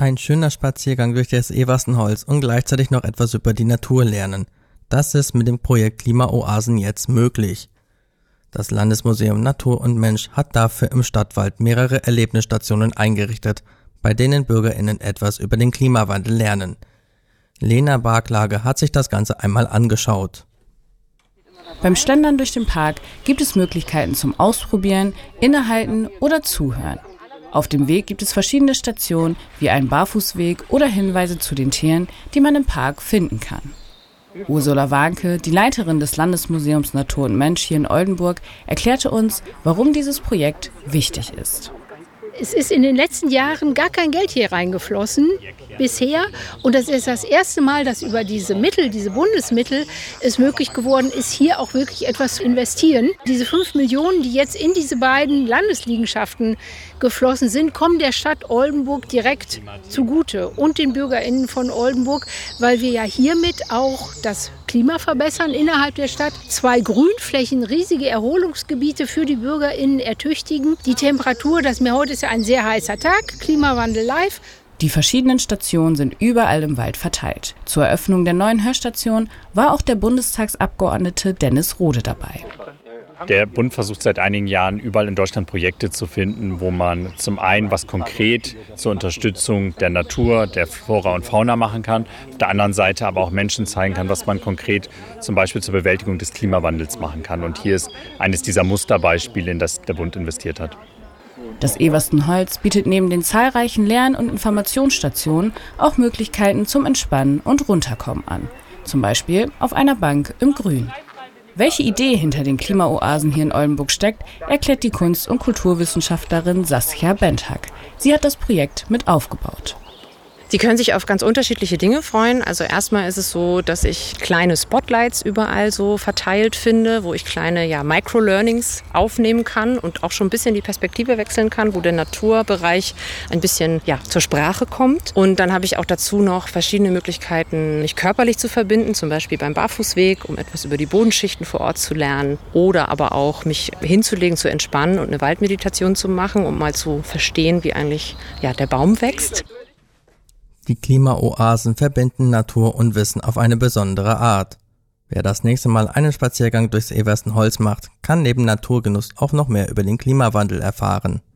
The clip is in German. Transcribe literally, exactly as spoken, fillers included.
Ein schöner Spaziergang durch das Everstenholz und gleichzeitig noch etwas über die Natur lernen. Das ist mit dem Projekt Klimaoasen jetzt möglich. Das Landesmuseum Natur und Mensch hat dafür im Stadtwald mehrere Erlebnisstationen eingerichtet, bei denen BürgerInnen etwas über den Klimawandel lernen. Lena Barklage hat sich das Ganze einmal angeschaut. Beim Schlendern durch den Park gibt es Möglichkeiten zum Ausprobieren, Innehalten oder Zuhören. Auf dem Weg gibt es verschiedene Stationen wie einen Barfußweg oder Hinweise zu den Tieren, die man im Park finden kann. Ursula Warnke, die Leiterin des Landesmuseums Natur und Mensch hier in Oldenburg, erklärte uns, warum dieses Projekt wichtig ist. Es ist in den letzten Jahren gar kein Geld hier reingeflossen bisher. Und das ist das erste Mal, dass über diese Mittel, diese Bundesmittel, es möglich geworden ist, hier auch wirklich etwas zu investieren. Diese fünf Millionen, die jetzt in diese beiden Landesliegenschaften geflossen sind, kommen der Stadt Oldenburg direkt zugute und den BürgerInnen von Oldenburg, weil wir ja hiermit auch das Klima verbessern innerhalb der Stadt. Zwei Grünflächen, riesige Erholungsgebiete für die BürgerInnen ertüchtigen. Die Temperatur, das Meer heute ist ja ein sehr heißer Tag, Klimawandel live. Die verschiedenen Stationen sind überall im Wald verteilt. Zur Eröffnung der neuen Hörstation war auch der Bundestagsabgeordnete Dennis Rohde dabei. Der Bund versucht seit einigen Jahren überall in Deutschland Projekte zu finden, wo man zum einen was konkret zur Unterstützung der Natur, der Flora und Fauna machen kann, auf der anderen Seite aber auch Menschen zeigen kann, was man konkret zum Beispiel zur Bewältigung des Klimawandels machen kann. Und hier ist eines dieser Musterbeispiele, in das der Bund investiert hat. Das Everstenholz bietet neben den zahlreichen Lern- und Informationsstationen auch Möglichkeiten zum Entspannen und Runterkommen an. Zum Beispiel auf einer Bank im Grün. Welche Idee hinter den Klimaoasen hier in Oldenburg steckt, erklärt die Kunst- und Kulturwissenschaftlerin Saskia Bentag. Sie hat das Projekt mit aufgebaut. Sie können sich auf ganz unterschiedliche Dinge freuen. Also erstmal ist es so, dass ich kleine Spotlights überall so verteilt finde, wo ich kleine ja, Micro-Learnings aufnehmen kann und auch schon ein bisschen die Perspektive wechseln kann, wo der Naturbereich ein bisschen ja, zur Sprache kommt. Und dann habe ich auch dazu noch verschiedene Möglichkeiten, mich körperlich zu verbinden, zum Beispiel beim Barfußweg, um etwas über die Bodenschichten vor Ort zu lernen oder aber auch mich hinzulegen, zu entspannen und eine Waldmeditation zu machen, um mal zu verstehen, wie eigentlich ja, der Baum wächst. Die Klimaoasen verbinden Natur und Wissen auf eine besondere Art. Wer das nächste Mal einen Spaziergang durchs Everstenholz macht, kann neben Naturgenuss auch noch mehr über den Klimawandel erfahren.